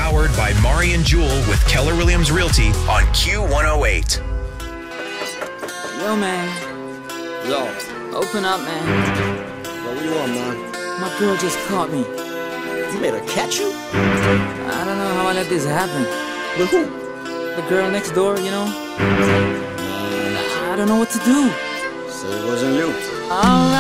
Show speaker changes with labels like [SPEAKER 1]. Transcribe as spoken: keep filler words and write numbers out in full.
[SPEAKER 1] Powered by Mari and Jewel with Keller Williams Realty on Q one oh eight.
[SPEAKER 2] Yo, man.
[SPEAKER 3] Yo.
[SPEAKER 2] Open up, man.
[SPEAKER 3] Yo, what you want, man?
[SPEAKER 2] My girl just caught me.
[SPEAKER 3] You made her catch you?
[SPEAKER 2] I don't know how I let this happen.
[SPEAKER 3] With who?
[SPEAKER 2] The girl next door, you know? I don't know what to do.
[SPEAKER 3] So it wasn't you.
[SPEAKER 2] Alright.